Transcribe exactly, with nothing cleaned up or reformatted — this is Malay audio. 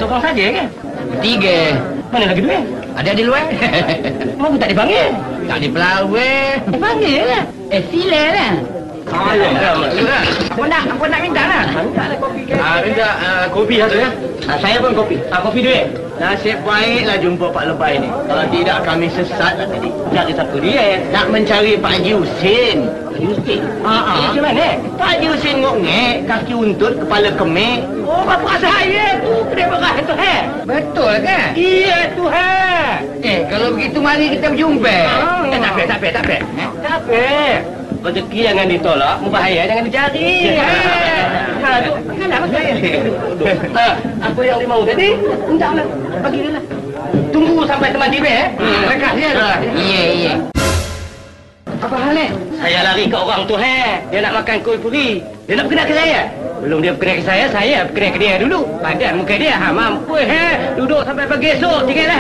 seorang saja kan? Tiga. Mana lagi dua? Ada di luar. Kenapa tak dipanggil? Tak dipanggil. Dipanggil lah. Eh, sila lah. Apa nak? Apa nak minta lah? Minta lah kopi ke? Ah, minta uh, kopi satu ya. Ah, saya pun kopi. Ah, kopi duit. Nasib baiklah jumpa Pak Lebay ni. Kalau tidak kami sesat lah tadi. Cari siapa dia? Nak mencari Pak Haji Husin. Pak Yusuf. Ah, ah. Macam mana? Pak Haji Husin ngok-ngek, kaki untut, kepala kemik. Oh, bapak saya tu. Kedai beras tu, he? Betul kan? Iya tu, he. Eh, kalau begitu mari kita berjumpa. Oh. Eh, tak apa, tak apa, tak apa. Eh? Tak apa. Rezeki jangan ditolak, berbahaya jangan dicari. Ha, tu, kenapa saya? Ha, apa yang dia mahu tadi? Entahlah, bagi dia lah. Tunggu sampai teman tiba, eh? Hmm. Rekas dia. Iya, iya. Apa hal ni? Saya lari ke orang tu, he. Dia nak makan kuih puri. Dia nak berkenal ke saya. Belum dia berkenal ke saya, saya berkenal ke dia dulu. Padan muka dia, ha, mampu, he. Duduk sampai pagi esok, tinggal lah.